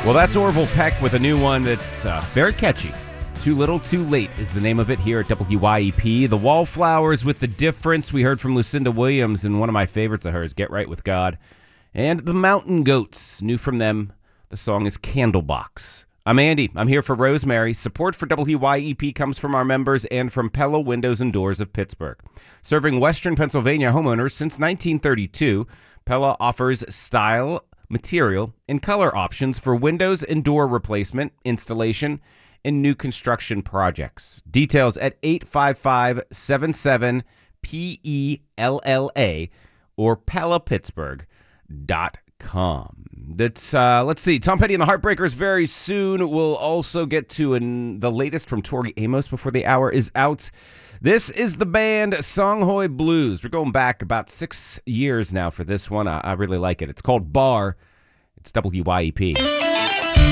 Well, that's Orville Peck with a new one that's very catchy. Too Little, Too Late is the name of it here at WYEP. The Wallflowers with The Difference. We heard from Lucinda Williams, and one of my favorites of hers, Get Right With God. And the Mountain Goats, new from them. The song is Candlebox. I'm Andy. I'm here for Rosemary. Support for WYEP comes from our members and from Pella Windows and Doors of Pittsburgh. Serving Western Pennsylvania homeowners since 1932, Pella offers style, material, and color options for windows and door replacement, installation, and new construction projects. Details at 855-77-PELLA or PellaPittsburgh.com. That's let's see. Tom Petty and the Heartbreakers very soon. We'll also get to the latest from Tori Amos before the hour is out. This is the band Songhoy Blues. We're going back about 6 years now for this one. I really like it. It's called Bar. It's WYEP.